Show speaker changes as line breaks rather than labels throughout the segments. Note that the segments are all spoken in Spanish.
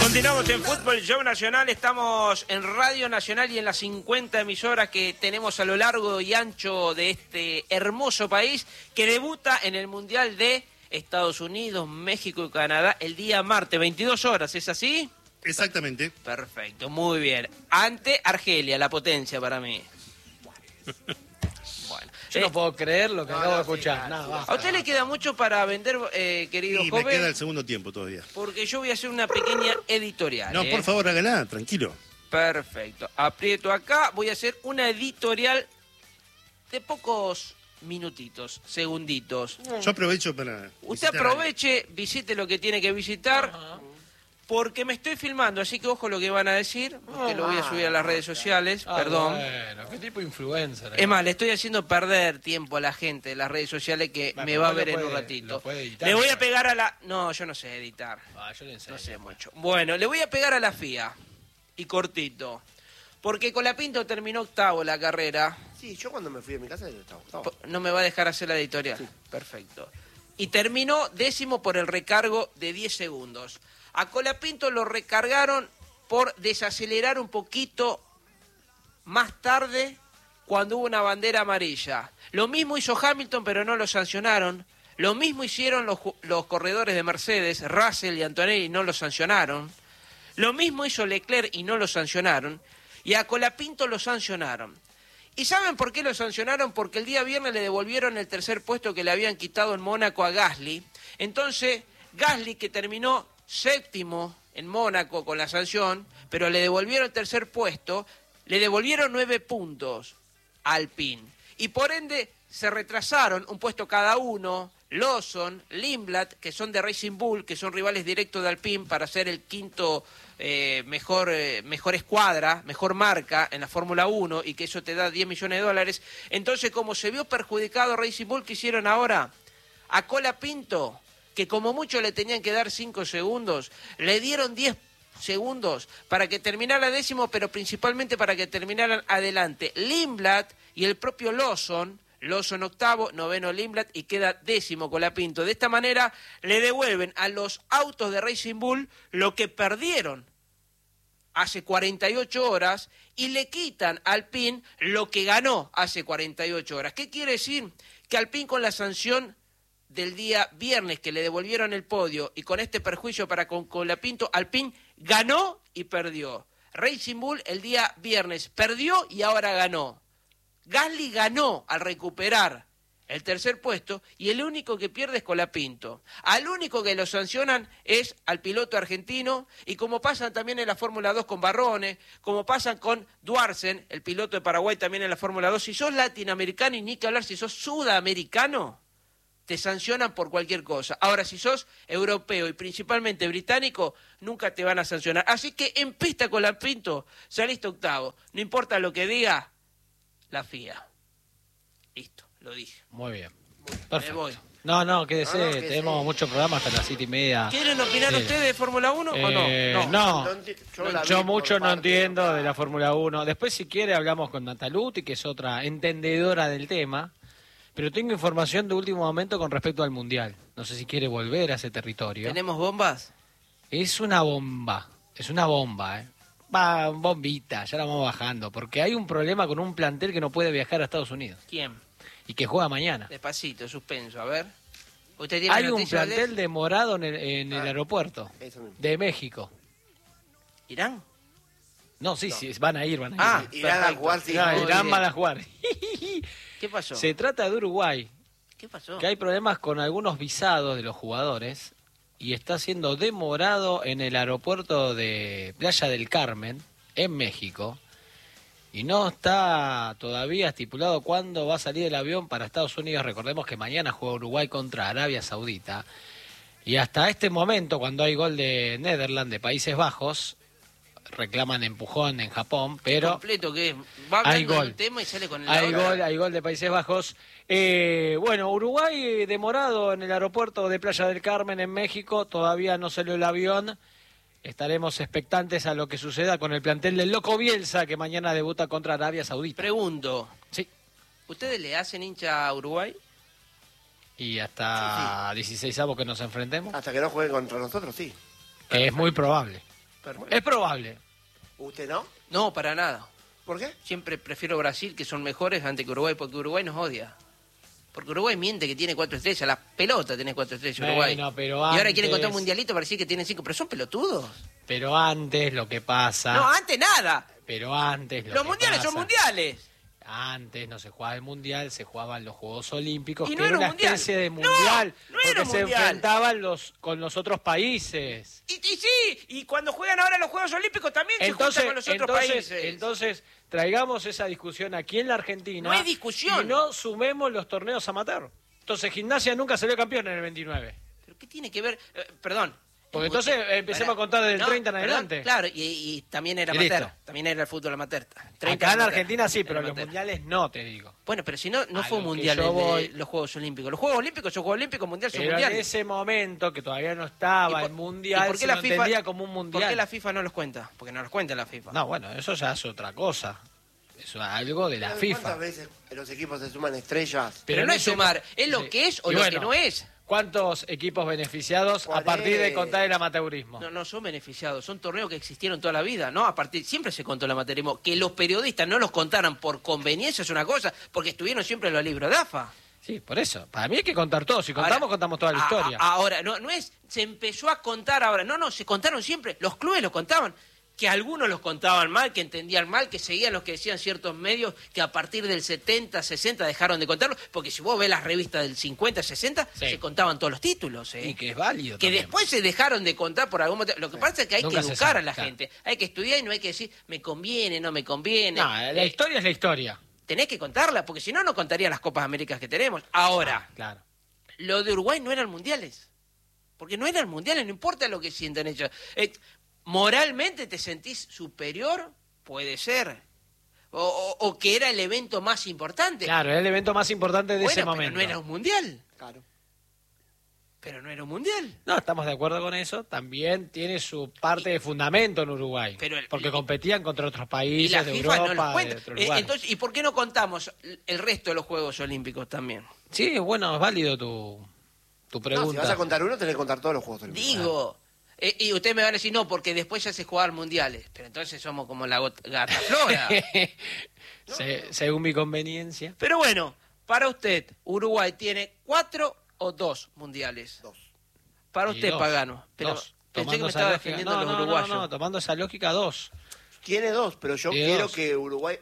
Continuamos en Fútbol Show Nacional, estamos en Radio Nacional y en las 50 emisoras que tenemos a lo largo y ancho de este hermoso país que debuta en el Mundial de Estados Unidos, México y Canadá el día martes, 22 horas, ¿es así?
Exactamente.
Perfecto, muy bien. Ante Argelia, la potencia para mí. Bueno.
Yo no puedo creer lo que acabo de escuchar.
¿A usted le queda mucho para vender, querido
Y
joven?
me queda el segundo tiempo todavía.
Porque yo voy a hacer una pequeña editorial.
No, por favor, hágala, tranquilo.
Perfecto. Aprieto acá. Voy a hacer una editorial de pocos minutitos, segunditos.
Yo aprovecho para...
Usted aproveche, visite lo que tiene que visitar. Porque me estoy filmando, así que ojo lo que van a decir, porque lo voy a subir a las redes sociales, perdón.
Bueno, ¿qué tipo de influencer?
Es más, le estoy haciendo perder tiempo a la gente de las redes sociales que me va a ver en un ratito. Le voy a pegar a la... No, yo no sé editar.
Yo le enseño.
No sé mucho. Bueno, le voy a pegar a la FIA. Y cortito. Porque Colapinto terminó octavo la carrera.
Sí, yo cuando me fui de mi casa estaba octavo.
No me va a dejar hacer la editorial. Sí. Perfecto. Y terminó décimo por el recargo de 10 segundos. A Colapinto lo recargaron por desacelerar un poquito más tarde cuando hubo una bandera amarilla. Lo mismo hizo Hamilton, pero no lo sancionaron. Lo mismo hicieron los corredores de Mercedes, Russell y Antonelli, no lo sancionaron. Lo mismo hizo Leclerc y no lo sancionaron. Y a Colapinto lo sancionaron. ¿Y saben por qué lo sancionaron? Porque el día viernes le devolvieron el tercer puesto que le habían quitado en Mónaco a Gasly. Entonces, Gasly, que terminó séptimo en Mónaco con la sanción, pero le devolvieron el tercer puesto, le devolvieron 9 puntos a Alpine. Y por ende se retrasaron un puesto cada uno, Lawson, Lindblad, que son de Racing Bull, que son rivales directos de Alpine para ser el quinto mejor escuadra, mejor marca en la Fórmula 1 y que eso te da 10 millones de dólares. Entonces, como se vio perjudicado Racing Bull, ¿qué hicieron ahora? A Colapinto, que como mucho le tenían que dar 5 segundos, le dieron 10 segundos para que terminara décimo, pero principalmente para que terminaran adelante Lindblad y el propio Lawson octavo, noveno Lindblad y queda décimo Colapinto. De esta manera le devuelven a los autos de Racing Bull lo que perdieron hace 48 horas y le quitan a Alpine lo que ganó hace 48 horas. ¿Qué quiere decir? Que Alpine con la sanción del día viernes que le devolvieron el podio y con este perjuicio para con Colapinto, Alpine ganó y perdió. Racing Bull el día viernes perdió y ahora ganó. Gasly ganó al recuperar el tercer puesto y el único que pierde es Colapinto. Al único que lo sancionan es al piloto argentino y como pasan también en la Fórmula 2 con Barrone, como pasan con Duarsen, el piloto de Paraguay también en la Fórmula 2, si sos latinoamericano y ni que hablar si sos sudamericano, te sancionan por cualquier cosa. Ahora, si sos europeo y principalmente británico, nunca te van a sancionar. Así que en pista Colapinto saliste octavo. No importa lo que diga la FIA. Listo, lo dije.
Muy bien. Perfecto.
Me voy.
No, quédese. Tenemos muchos programas hasta las 7:30.
¿Quieren opinar ustedes de Fórmula 1 o no?
No. Yo mucho no entiendo de la Fórmula 1. Después, si quiere, hablamos con Nataluti, que es otra entendedora del tema. Pero tengo información de último momento con respecto al Mundial. No sé si quiere volver a ese territorio.
¿Tenemos bombas?
Es una bomba, Va, bombita, ya la vamos bajando. Porque hay un problema con un plantel que no puede viajar a Estados Unidos.
¿Quién?
Y que juega mañana.
Despacito, suspenso, a ver. ¿Usted tiene
Hay un
noticias
plantel demorado en el aeropuerto de México.
¿Irán?
No, sí, van a ir.
Irán a jugar, sí.
Irán van a jugar.
¿Qué pasó?
Se trata de Uruguay.
¿Qué pasó?
Que hay problemas con algunos visados de los jugadores y está siendo demorado en el aeropuerto de Playa del Carmen, en México, y no está todavía estipulado cuándo va a salir el avión para Estados Unidos. Recordemos que mañana juega Uruguay contra Arabia Saudita, y hasta este momento, cuando hay gol de Netherlands, de Países Bajos, reclaman empujón en Japón, pero
completo que va
hay gol.
El tema y sale con el
hay gol de Países Bajos. Bueno, Uruguay demorado en el aeropuerto de Playa del Carmen en México, todavía no salió el avión. Estaremos expectantes a lo que suceda con el plantel del Loco Bielsa, que mañana debuta contra Arabia Saudita.
Pregunto,
sí,
¿ustedes le hacen hincha a Uruguay?
Y hasta 16avos que nos enfrentemos.
Hasta que no jueguen contra nosotros, sí.
Es muy probable. Es probable.
¿Usted no?
No, para nada.
¿Por qué?
Siempre prefiero Brasil, que son mejores, antes que Uruguay, porque Uruguay nos odia. Porque Uruguay miente que tiene 4 estrellas. La pelota tiene 4 estrellas Uruguay.
Bueno, pero
y ahora
antes...
quieren contar un mundialito para decir que tienen 5. Pero son pelotudos.
Pero antes lo que pasa...
No, antes nada.
Pero antes lo
Los
que
mundiales
pasa,
son mundiales.
Antes no se jugaba el mundial, se jugaban los Juegos Olímpicos,
Y
que
no
era
era
una
un mundial.
especie de
No,
mundial,
no era
porque
un
se
mundial.
enfrentaban con los otros países.
Y sí, y cuando juegan ahora los Juegos Olímpicos también se juntan con los otros países.
Entonces, traigamos esa discusión aquí en la Argentina.
No hay discusión.
Y no sumemos los torneos amateur. Entonces, Gimnasia nunca salió campeón en el 29.
¿Pero qué tiene que ver? Perdón.
Porque entonces empecemos a contar desde el 30 en adelante.
Claro, y también era
Y
amateur.
listo.
También era el fútbol amateur. 30
Acá en
amateur.
Argentina sí, pero
Era
los
amateur.
mundiales no, te digo.
Bueno, pero si no
A
fue un
lo que
mundial
yo voy-
los Juegos Olímpicos. Los Juegos Olímpicos son Juegos Olímpicos, mundial son
Pero en
mundiales.
ese momento, que todavía no estaba
¿Y
el mundial,
y por qué
se
la
lo
FIFA
entendía como un mundial.
¿Por qué la FIFA no los cuenta? Porque no los cuenta la FIFA.
No, bueno, eso ya es otra cosa. Eso es algo de la FIFA.
¿Cuántas veces los equipos se suman estrellas?
Pero
en
no es
ese-
sumar, es lo
Sí.
que es o
Y
lo
bueno,
que no es.
¿Cuántos equipos beneficiados a partir de contar el amateurismo?
No son beneficiados, son torneos que existieron toda la vida, ¿no? A partir, siempre se contó el amateurismo. Que los periodistas no los contaran por conveniencia es una cosa, porque estuvieron siempre en los libros de AFA.
Sí, por eso. Para mí hay que contar todo. Si contamos,
Ahora-
contamos toda la historia.
Ahora, no es, se empezó a contar ahora. No, se contaron siempre. Los clubes los contaban. Que algunos los contaban mal, que entendían mal, que seguían los que decían ciertos medios, que a partir del 70, 60 dejaron de contarlo. Porque si vos ves las revistas del 50, 60,
Sí.
se contaban todos los títulos.
Y que es válido
Que
también.
después se dejaron de contar por algún motivo. Lo que pasa es que hay
Nunca
que
se
educar
sabe,
a la
claro.
gente. Hay que estudiar y no hay que decir, me conviene, no me conviene.
No, la historia es la historia.
Tenés que contarla, porque si no, no contaría las Copas Américas que tenemos. Ahora,
Claro.
lo de Uruguay no eran mundiales. Porque no eran mundiales, no importa lo que sientan ellos. Moralmente te sentís superior, puede ser. O que era el evento más importante.
Claro, era el evento más importante de
Bueno,
ese
pero
momento.
no era un mundial.
Claro.
Pero no era un mundial.
No, estamos de acuerdo con eso. También tiene su parte de fundamento en Uruguay.
Pero
porque competían contra otros
Y
países
la
de
FIFA
Europa,
no los
de
cuenta.
otros lugares.
Entonces, ¿y por qué no contamos el resto de los Juegos Olímpicos también?
Sí, bueno, es válido tu
No,
pregunta.
si vas a contar uno, tenés que contar todos los Juegos Olímpicos.
Digo, y ustedes me van a decir, no, porque después ya se jugaban mundiales. Pero entonces somos como la gata flora.
Según mi conveniencia.
Pero bueno, para usted, Uruguay tiene 4 o 2 mundiales.
2.
Para
Y
usted,
dos.
Pagano. Pero
Dos.
pensé que
Tomando
me
esa
estaba
lógica.
defendiendo a los
no,
uruguayos.
No, tomando esa lógica, 2.
Tiene 2, pero yo
Tiene
quiero
2.
que Uruguay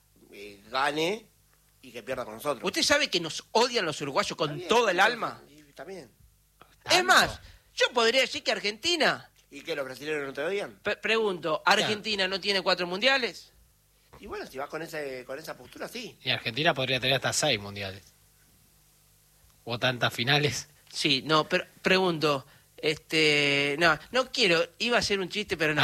gane y que pierda con nosotros.
¿Usted sabe que nos odian los uruguayos con
Está bien,
todo el
pero-
alma?
Está bien.
Es más, yo podría decir que Argentina...
¿Y qué, los brasileños no te odian?
Pregunto, ¿Argentina no tiene 4 mundiales?
Y bueno, si vas con esa postura, sí.
Y Argentina podría tener hasta 6 mundiales. O tantas finales.
Sí, no, pero pregunto, no quiero, iba a ser un chiste, pero no.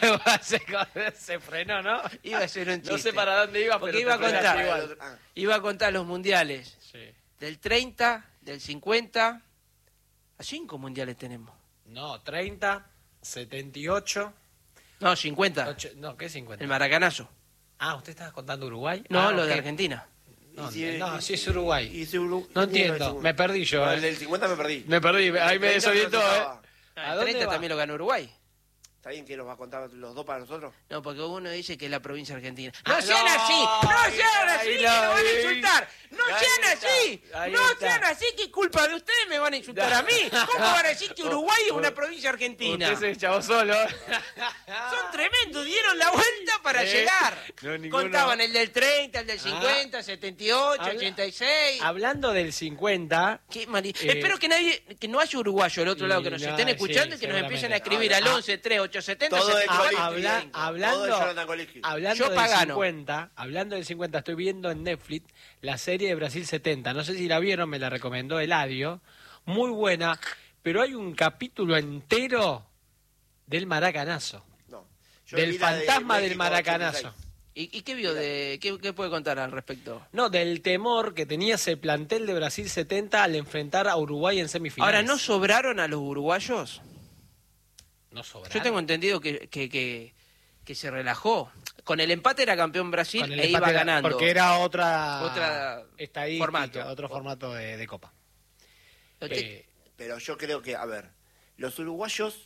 Se frenó, ¿no?
Iba a ser un chiste.
No sé para dónde iba,
Porque
pero
iba a
te frenaste
contar.
igual.
Iba a contar los mundiales.
Sí.
Del 30, del 50, a 5 mundiales tenemos.
No, 30, 78...
No, 50.
No, ¿qué 50?
El maracanazo.
Ah, ¿usted estaba contando Uruguay?
No,
Ah,
lo de
ok.
Argentina.
No,
Y
no, sí es Uruguay.
Y si Uruguay
No entiendo, me perdí yo.
No, el del 50 me perdí.
Me perdí, ahí me desorientó,
estaba.
¿A
El
dónde
30
va?
también lo ganó Uruguay.
¿Está bien que los va a contar los dos para nosotros?
No, porque uno dice que es la provincia argentina.
Ah,
¡No sean
no,
así! ¡No sean así!
ahí
¡Que
lo
me van a
vi.
insultar! ¡No
Ahí
sean
está,
así!
ahí
¡No
está.
sean así! ¿Qué culpa de ustedes me van a insultar a mí? ¿Cómo van a decir que Uruguay es una provincia argentina?
Usted se echó solo.
Son tremendos, dieron la vuelta para llegar.
No, ninguno.
Contaban el del 30, el del 50, 78,
Habla-
86.
Hablando del 50,
Qué Espero que no haya uruguayo del otro lado que nos
no,
estén escuchando
sí,
y que nos empiecen a
seguramente.
escribir al 11 3 870
Todo de
75.
Colín.
hablando,
Todo de Jonathan Colín.
hablando
Yo
del
pagano.
50, hablando del 50, estoy viendo en Netflix la serie de Brasil 70. No sé si la vieron, me la recomendó Eladio. Muy buena, pero hay un capítulo entero del maracanazo.
No. Yo
Del
vi la de
fantasma del
México
maracanazo.
86.
¿Y qué vio qué puede contar al respecto?
No, del temor que tenía ese plantel de Brasil 70 al enfrentar a Uruguay en semifinales.
Ahora, ¿no sobraron a los uruguayos?
No sobraron.
Yo tengo entendido que se relajó. Con el empate era campeón Brasil
Con el
e iba
empate era-
ganando.
Porque era otra estadística,
formato.
otro formato de Copa.
Lo te-
Pero yo creo que, a ver, los uruguayos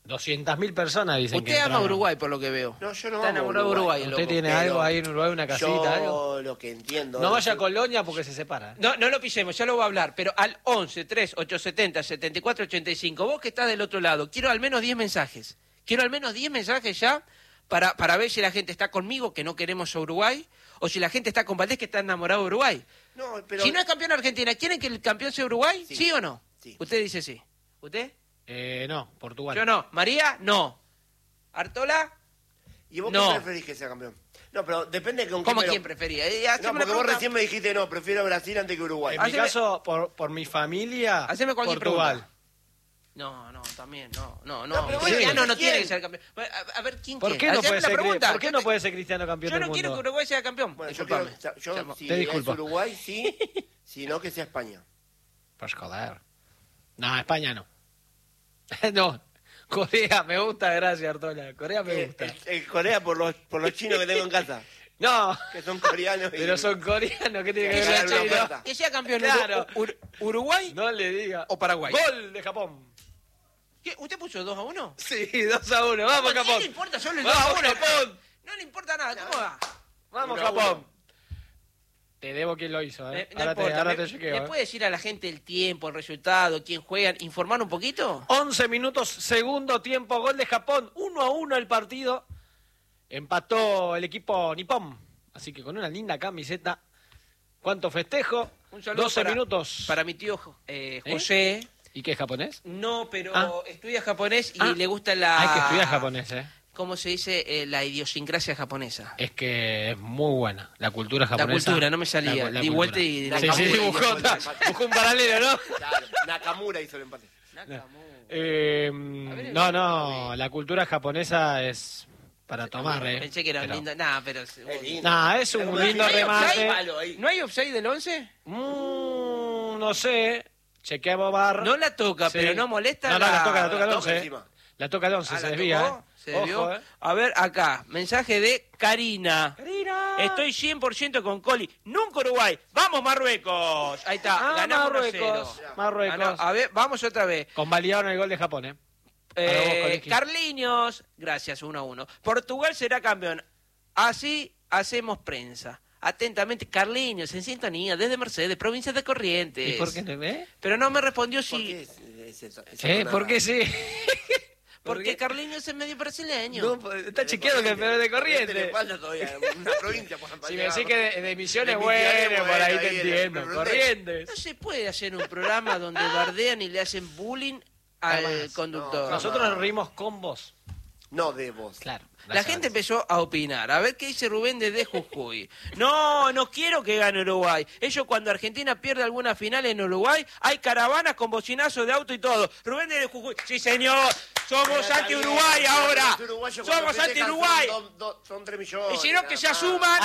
200.000 personas dicen que
Usted ama
entraron.
Uruguay, por lo que veo.
No, yo no
Está
amo
enamorado de Uruguay,
¿Usted
loco.
tiene
pero
algo ahí en Uruguay, una casita,
Yo
algo?
lo que entiendo...
No vaya a
es-
Colonia porque se separa.
No, no lo pisemos, ya lo voy a hablar, pero al 11 3 870 74 85, vos que estás del otro lado, quiero al menos 10 mensajes. Quiero al menos 10 mensajes ya para ver si la gente está conmigo, que no queremos a Uruguay, o si la gente está con Valdés, que está enamorado de Uruguay.
No, pero...
Si no es campeón Argentina, ¿quieren que el campeón sea Uruguay?
Sí.
¿Sí o no?
Sí.
Usted dice sí. ¿Usted?
No, Portugal.
Yo no. ¿María? No. ¿Artola?
¿Y vos
No.
qué preferís que sea campeón? No, pero depende de con
¿Cómo
pero-
quién prefería?
No, porque vos recién me dijiste, no, prefiero Brasil antes que Uruguay.
En mi
Haceme-
caso, por mi familia,
Haceme cualquier
Portugal.
pregunta. No, también, no.
No, pero
Cristiano
bueno,
no tiene
¿quién?
que ser campeón. A ver, ¿quién
¿Por
quiere?
qué no
Haceme
puede
la
ser,
pregunta.
¿por qué no puede ser Cristiano campeón
Yo
del
no
mundo?
quiero que Uruguay sea campeón.
Bueno,
Disculpame.
yo
Llamo.
si
Te
es
disculpo.
Uruguay, sí, si no, que sea España.
Pues joder. No, España no. No, Corea me gusta, gracias Artola. Corea me gusta.
El Corea por los chinos que tengo en casa,
No,
que son coreanos. y-
pero son coreanos, ¿qué tiene
Que
que
sea,
ver
Claro,
con
una
China?
oferta.
que sea campeón
Claro.
Uruguay
No le diga.
o Paraguay.
Gol de Japón.
¿Qué? ¿Usted puso 2-1?
Sí, 2-1. Vamos,
No
Japón.
le importa solo el
Vamos,
2-1.
Japón.
No le importa nada. ¿Cómo va?
Vamos,
1-1.
Japón. Te debo quién lo hizo,
No
Ahora
importa.
te chequeo,
¿Me puede decir a la gente el tiempo, el resultado, quién juegan, informar un poquito?
11 minutos, segundo tiempo, gol de Japón, 1-1 el partido. Empató el equipo nipón, así que con una linda camiseta. ¿Cuánto festejo?
Un saludo
12
para-
minutos.
Para mi tío José.
¿Y qué es japonés?
No, pero
Ah.
estudia japonés y
Ah.
le gusta la...
Hay que estudiar japonés,
¿Cómo se dice? La idiosincrasia japonesa.
Es que es muy buena. La cultura japonesa.
La cultura, no me salía.
La
Di
cultura.
vuelta y...
Sí, sí,
Nakamura
buscó,
hizo el empate.
buscó un paralelo, ¿no?
Claro, Nakamura hizo el empate.
No, la cultura japonesa es para tomar,
Pensé que era
Pero-
lindo. Nah, pero...
Es lindo.
Nah, es un
Pero
lindo
no hay
remate.
offside, malo ahí.
¿No hay offside del 11?
No sé. Chequeamos bar.
No la toca,
Sí.
pero no molesta
No, la toca el
la toca
11.
encima.
La toca el 11,
Ah,
se
¿la
desvía.
tocó? Se desvió.
Ojo,
A ver, acá, mensaje de Karina. Estoy 100% con Coli. Nunca Uruguay. ¡Vamos, Marruecos! Ahí está, ganamos 1-0.
Marruecos.
Ganó- A ver, vamos otra vez.
Convalidaron el gol de Japón, Para vos, Coliqui.
Carliños, gracias, 1-1. Portugal será campeón. Así hacemos prensa. Atentamente, Carliños, en sintonía, desde Mercedes, provincia de Corrientes.
¿Y por qué no ve?
Pero no me respondió
¿Por qué
si...
es esa
¿Por qué sí?
Porque Carliños es medio brasileño.
No, pues, está chequeado que es peor de
Le
Corrientes.
falta todavía una provincia por
Si me decís que de Misiones,
De
bueno,
Misiones,
por ahí
bueno,
te
ahí
entiendo.
en el
Corrientes.
No se puede hacer un programa donde bardean y le hacen bullying al
Además,
conductor.
Nosotros nos reímos con vos.
No de vos.
Claro.
La gente empezó a opinar. A ver qué dice Rubén desde Jujuy. No quiero que gane Uruguay. Ellos cuando Argentina pierde alguna final en Uruguay, hay caravanas con bocinazos de auto y todo. Rubén desde Jujuy. Sí, señor. Somos anti-Uruguay ahora. Somos anti-Uruguay.
Son 3 millones.
Y si no, que se asuman